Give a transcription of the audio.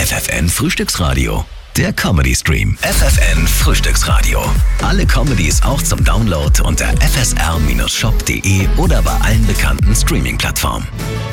FFN Frühstücksradio, der Comedy-Stream. FFN Frühstücksradio. Alle Comedies auch zum Download unter fsr-shop.de oder bei allen bekannten Streaming-Plattformen.